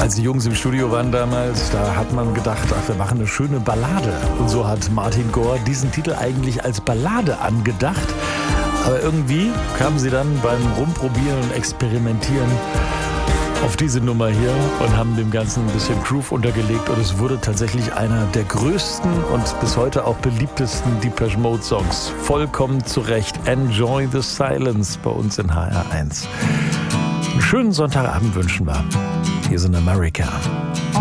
Als die Jungs im Studio waren damals, da hat man gedacht, ach, wir machen eine schöne Ballade. Und so hat Martin Gore diesen Titel eigentlich als Ballade angedacht. Aber irgendwie kamen sie dann beim Rumprobieren und Experimentieren auf diese Nummer hier und haben dem Ganzen ein bisschen Groove untergelegt. Und es wurde tatsächlich einer der größten und bis heute auch beliebtesten Depeche Mode Songs. Vollkommen zu Recht. Enjoy the Silence bei uns in HR1. Einen schönen Sonntagabend wünschen wir. Hier sind America.